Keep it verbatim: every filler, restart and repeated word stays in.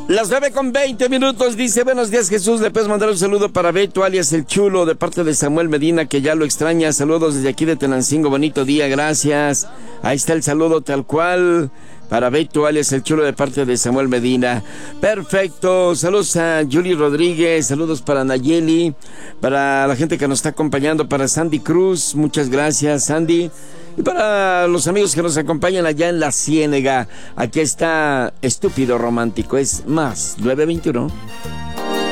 Las nueve con veinte minutos, dice: buenos días, Jesús, le puedes mandar un saludo para Beto, alias El Chulo, de parte de Samuel Medina, que ya lo extraña. Saludos desde aquí de Tenancingo, bonito día, gracias. Ahí está el saludo tal cual, para Beto, alias El Chulo, de parte de Samuel Medina. Perfecto, saludos a Julie Rodríguez, saludos para Nayeli, para la gente que nos está acompañando, para Sandy Cruz, muchas gracias, Sandy. Y para los amigos que nos acompañan allá en la Ciénega, aquí está Estúpido Romántico, es más nueve veintiuno.